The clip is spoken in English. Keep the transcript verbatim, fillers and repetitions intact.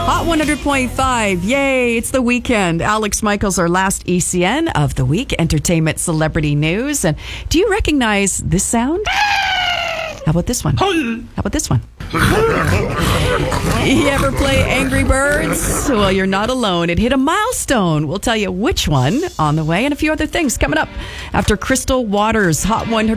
Hot one hundred point five. Yay, it's the weekend. Alex Michaels, our last E C N of the week, entertainment celebrity news. And do you recognize this sound? How about this one? How about this one? You ever play Angry Birds? Well, you're not alone. It hit a milestone. We'll tell you which one on the way and a few other things coming up after Crystal Waters' Hot one hundred.